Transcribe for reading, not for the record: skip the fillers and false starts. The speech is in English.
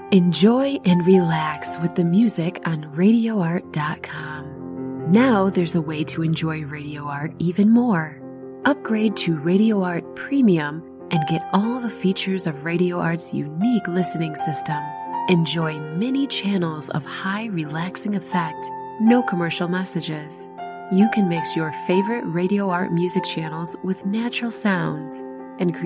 Enjoy and relax with the music on RadioArt.com. Now there's a way to enjoy Radio Art even more. Upgrade to Radio Art Premium and get all the features of Radio Art's unique listening system. Enjoy many channels of high relaxing effect, no commercial messages. You can mix your favorite Radio Art music channels with natural sounds and create